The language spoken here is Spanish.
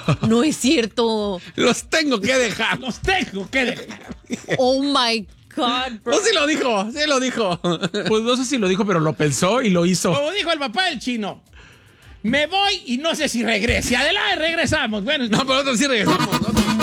No es cierto. Los tengo que dejar. Oh my God, bro. No, sí lo dijo. Pues no sé si lo dijo, pero lo pensó y lo hizo. Como dijo el papá del chino. Me voy y no sé si regrese. Adelante, regresamos. Bueno, No, pero nosotros sí regresamos, ¿no?